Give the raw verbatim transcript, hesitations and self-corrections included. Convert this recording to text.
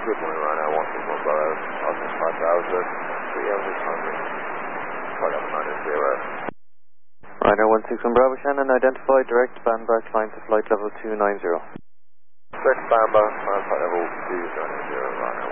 good morning, Rhino one six one Bravo. Osmond five thousand. three M is hungry. Quite up minus zero. Rhino one six one Bravo, Shannon, identify direct Banbar, climb to flight level two nine zero. Direct Bamba, climb flight level two nine zero, Rhino